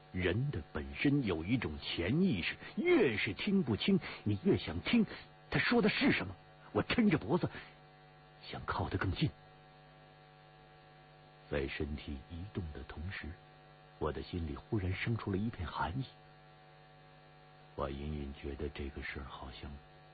人的本身有一种潜意识，越是听不清，你越想听他说的是什么。我抻着脖子，想靠得更近。在身体移动的同时，我的心里忽然生出了一片寒意。我隐隐觉得这个事儿好像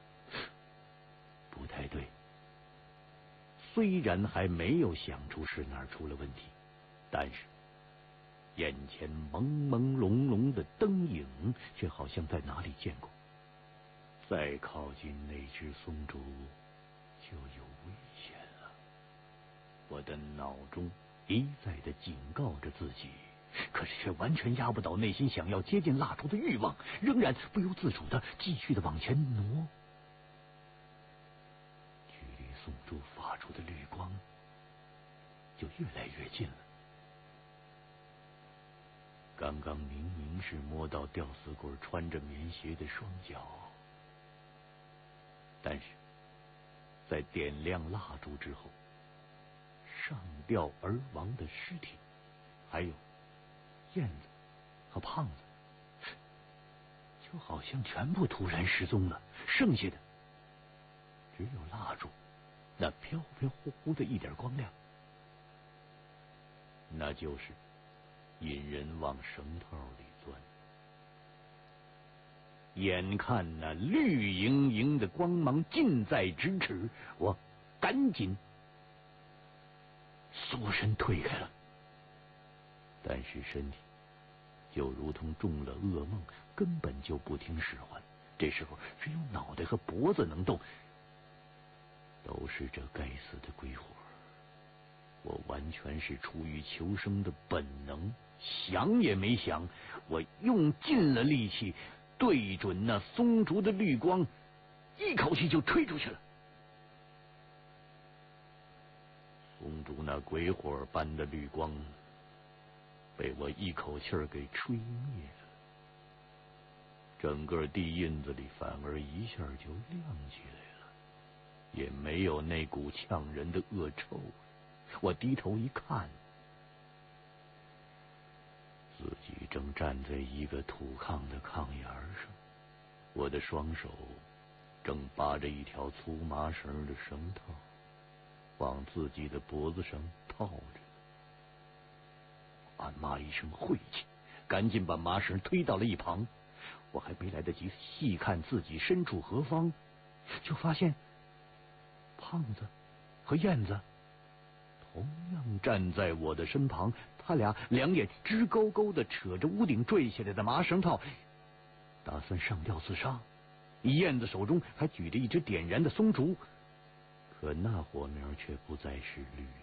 不太对。虽然还没有想出是哪儿出了问题，但是眼前朦朦胧胧的灯影却好像在哪里见过。再靠近那只松竹就有危险了。我的脑中一再的警告着自己，可是却完全压不倒内心想要接近蜡烛的欲望，仍然不由自主的继续的往前挪。距离松竹发出的绿光就越来越近了。刚刚明明是摸到吊死鬼穿着棉鞋的双脚，但是在点亮蜡烛之后，上吊而亡的尸体，还有燕子和胖子，就好像全部突然失踪了，剩下的只有蜡烛那飘飘忽忽的一点光亮，那就是引人往绳套里钻。眼看那绿莹莹的光芒近在咫尺，我赶紧缩身退开了，但是身体就如同中了噩梦，根本就不听使唤。这时候只有脑袋和脖子能动，都是这该死的鬼火。我完全是出于求生的本能，想也没想，我用尽了力气，对准那松竹的绿光，一口气就吹出去了。松竹那鬼火般的绿光被我一口气儿给吹灭了，整个地印子里反而一下就亮起来了，也没有那股呛人的恶臭。我低头一看，自己正站在一个土炕的炕沿上，我的双手正扒着一条粗麻绳的绳套，往自己的脖子上套着。暗骂一声晦气，赶紧把麻绳推到了一旁。我还没来得及细看自己身处何方，就发现胖子和燕子同样站在我的身旁，他俩两眼直勾勾的扯着屋顶坠下来的麻绳套，打算上吊自杀。燕子手中还举着一只点燃的松竹，可那火苗却不再是绿